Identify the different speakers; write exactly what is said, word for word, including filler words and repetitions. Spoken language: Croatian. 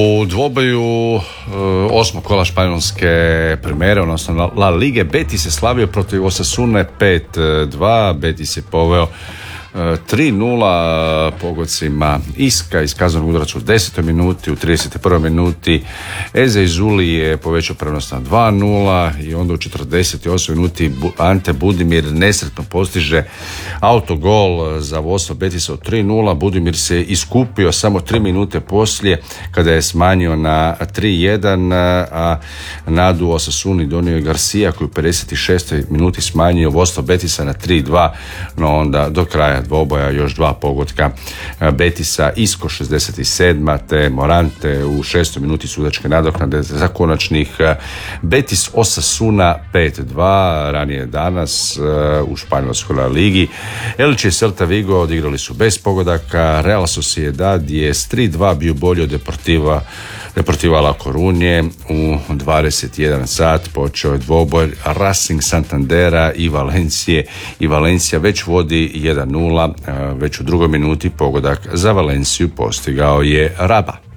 Speaker 1: U dvoboju uh, osmog kola španjolske primere, odnosno La Lige, Betis je slavio protiv Osasune pet dva. Betis je poveo tri nula pogodcima Iska iz kaznenog udarca u desetoj minuti, u trideset prvoj minuti Eze Izuli je povećao prednost na dva nula i onda u četrdeset osmoj minuti Ante Budimir nesretno postiže autogol za vodstvo Betisa od tri nula. Budimir se iskupio samo tri minute poslije kada je smanjio na tri jedan, a nadu Osasuni donio je Garcia koji u pedeset šestoj minuti smanjio vodstvo Betisa na tri dva, no onda do kraja dvoboja još dva pogotka Betisa, Isco šezdeset sedma te Morante u šestoj minuti sudačke nadoknade za konačnih Betis Osasuna pet dva. Ranije danas u španjolskoj La Ligi Elche i Celta Vigo odigrali su bez pogodaka. Real Sociedad je s tri dva bio bolji od Deportiva Deportiva La Corunje. U dvadeset jedan sat počeo je dvoboj Racing Santandera i Valencije i Valencija već vodi jedan nula. Već u drugoj minuti pogodak za Valenciju postigao je Raba.